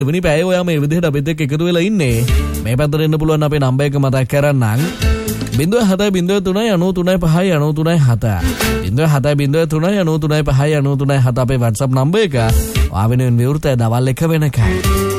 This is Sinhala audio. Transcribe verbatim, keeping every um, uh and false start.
එවැනි පැය ඔයා මේ විදිහට අපිත් එක්ක එකතු වෙලා ඉන්නේ. මේ පැත්තට එන්න පුළුවන් අපේ නම්බර් එක මතක් කරන්නම්. බිංදුව හතයි බිංදුව තුනයි අනූ තුනයි පහයි අනූ තුනයි හත. බිංදුව හතයි බිංදුව තුනයි අනූ තුනයි පහයි අනූ තුනයි හත අපේ WhatsApp නම්බර් එක. ඔයා වෙනුවෙන් විවෘතයි දවල් එක වෙනකන්.